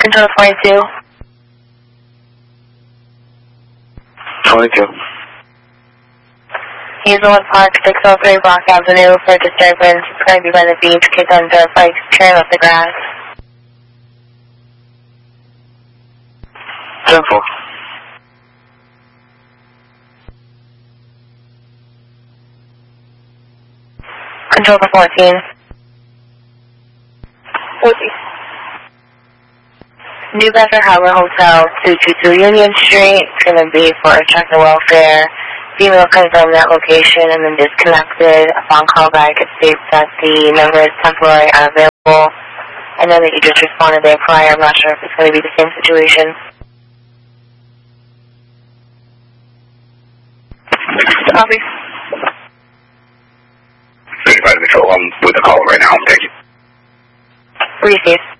Control 42. 22. Hazelwood Park, 603 Block Avenue for disturbance. It's going to be by the beach. Kids on dirt bikes, tearing up the grass. 10-4. Control for 14. 14. New Bedford Harbor Hotel, 222 Union Street. It's going to be for attractive welfare. Female confirmed that location and then disconnected. Upon callback, it states that the number is temporarily unavailable. I know that you just responded there prior. I'm not sure if it's going to be the same situation. Copy. 35 Control, I'm with the call right now. Thank you. Received.